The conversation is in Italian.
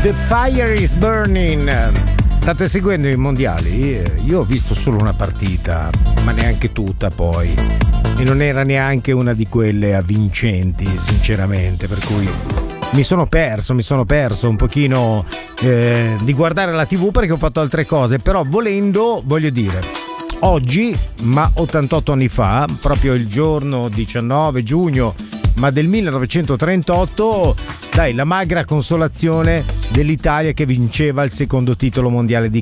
The Fire is Burning. State seguendo i mondiali? Io ho visto solo una partita, ma neanche tutta poi. E non era neanche una di quelle avvincenti, sinceramente, per cui mi sono perso un pochino di guardare la TV perché ho fatto altre cose, però volendo, voglio dire, oggi, ma 88 anni fa, proprio il giorno 19 giugno, ma del 1938, dai, la magra consolazione dell'Italia che vinceva il secondo titolo mondiale di